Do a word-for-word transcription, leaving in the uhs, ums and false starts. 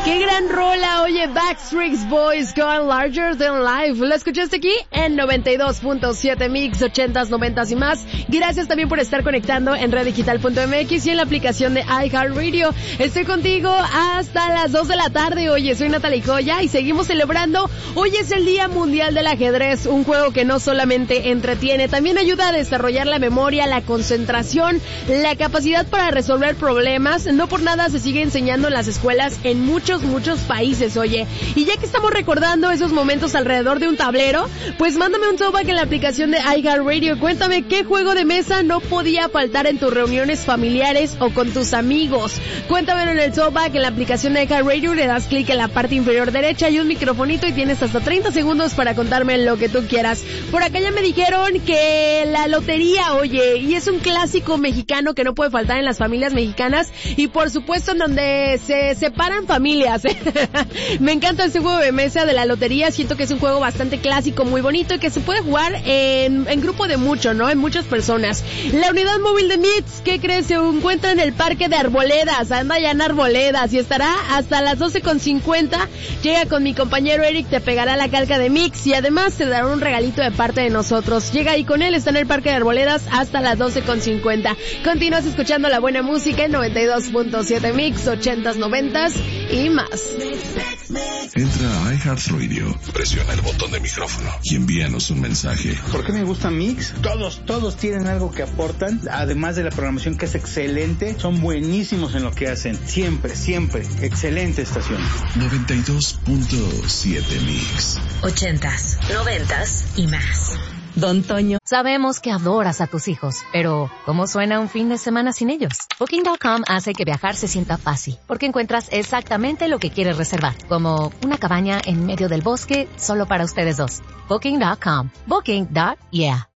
Qué gran rola, oye, Backstreet Boys con Larger Than Life. ¿La escuchaste aquí? En noventa y dos punto siete Mix, ochentas, noventas y más. Gracias también por estar conectando en red digital punto m x y en la aplicación de iHeartRadio. Estoy contigo hasta las dos de la tarde. Oye, soy Natalie Coya y seguimos celebrando. Hoy es el Día Mundial del Ajedrez, un juego que no solamente entretiene, también ayuda a desarrollar la memoria, la concentración, la capacidad para resolver problemas. No por nada se sigue enseñando en las escuelas en muchos muchos países, oye. Y ya que estamos recordando esos momentos alrededor de un tablero, pues mándame un throwback en la aplicación de iHeartRadio. Cuéntame qué juego de mesa no podía faltar en tus reuniones familiares o con tus amigos. Cuéntamelo en el throwback en la aplicación de iHeartRadio, le das clic en la parte inferior derecha y un microfonito y tienes hasta treinta segundos para contarme lo que tú quieras. Por acá ya me dijeron que la lotería, oye, y es un clásico mexicano que no puede faltar en las familias mexicanas y por supuesto en donde se separan familias. Me encanta este juego de mesa de la lotería, siento que es un juego bastante clásico, muy bonito y que se puede jugar en, en grupo de mucho, ¿no? En muchas personas. La unidad móvil de Mix, ¿qué crees? Se encuentra en el parque de Arboledas, anda ya en Arboledas y estará hasta las doce con cincuenta. Llega con mi compañero Eric, te pegará la calca de Mix y además te dará un regalito de parte de nosotros. Llega ahí con él, está en el parque de Arboledas hasta las doce con cincuenta. Continúas escuchando la buena música en noventa y dos punto siete Mix, ochentas, noventas y más. Entra a iHeartRadio, presiona el botón de micrófono y envíanos un mensaje. ¿Por qué me gusta Mix? Todos, todos tienen algo que aportan, además de la programación que es excelente, son buenísimos en lo que hacen. Siempre, siempre, excelente estación. noventa y dos punto siete Mix. Ochentas, noventas y más. Don Toño, sabemos que adoras a tus hijos, pero ¿cómo suena un fin de semana sin ellos? Booking punto com hace que viajar se sienta fácil, porque encuentras exactamente lo que quieres reservar, como una cabaña en medio del bosque solo para ustedes dos. Booking punto com. Booking. Yeah.